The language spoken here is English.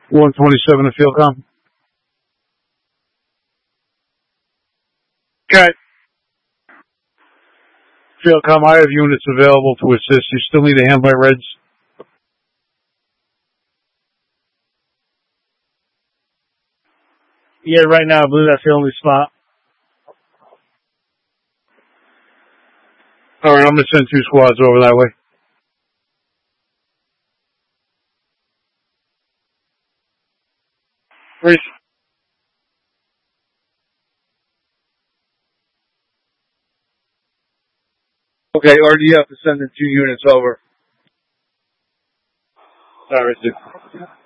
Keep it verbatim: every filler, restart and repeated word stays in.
one twenty-seven to Fieldcom. Okay. Fieldcom, I have units available to assist. You still need a hand by Reds? Yeah, right now I believe that's the only spot. All right, I'm going to send two squads over that way. Reese. Okay, R D F is sending two units over. Sorry, dude.